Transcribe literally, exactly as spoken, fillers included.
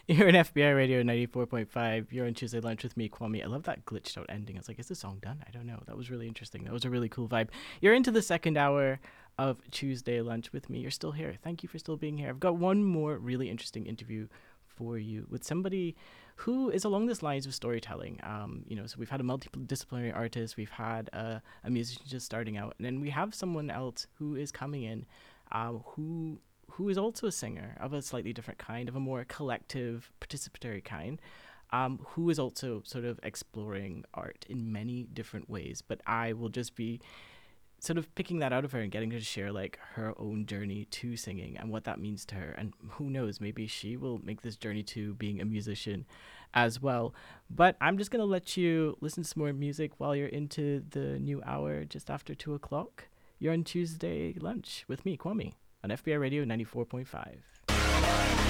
You're in F B I Radio ninety-four point five. You're on Tuesday Lunch with me, Kwame. I love that glitched out ending. I was like, is the song done? I don't know. That was really interesting. That was a really cool vibe. You're into the second hour of Tuesday Lunch with me. You're still here. Thank you for still being here. I've got one more really interesting interview for you with somebody who is along this lines of storytelling. Um, you know, so we've had a multidisciplinary artist, we've had a, a musician just starting out, and then we have someone else who is coming in, uh, who who is also a singer of a slightly different kind, of a more collective, participatory kind, um, who is also sort of exploring art in many different ways. But I will just be sort of picking that out of her and getting her to share like her own journey to singing and what that means to her. And who knows, maybe she will make this journey to being a musician as well. But I'm just going to let you listen to some more music while you're into the new hour just after two o'clock. You're on Tuesday Lunch with me, Kwame, on F B I Radio ninety-four point five.